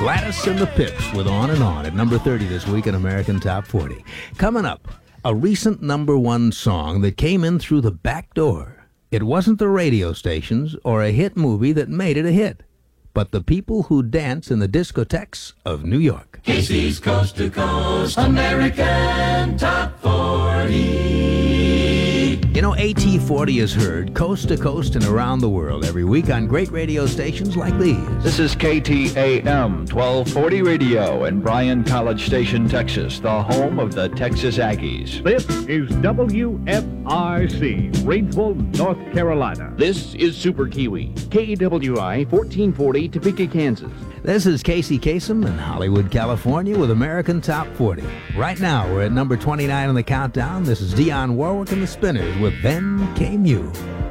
Gladys and the Pips with On and On at number 30 this week in American Top 40. Coming up, a recent number one song that came in through the back door. It wasn't the radio stations or a hit movie that made it a hit, but the people who dance in the discotheques of New York. Casey's Coast to Coast American Top 40. You know, AT40 is heard coast to coast and around the world every week on great radio stations like these. This is KTAM 1240 Radio in Bryan College Station, Texas, the home of the Texas Aggies. This is WFRC, Rainsville, North Carolina. This is Super Kiwi, KEWI 1440, Topeka, Kansas. This is Casey Kasem in Hollywood, California with American Top 40. Right now, we're at number 29 on the countdown. This is Dionne Warwick and the Spinners with Then Came You.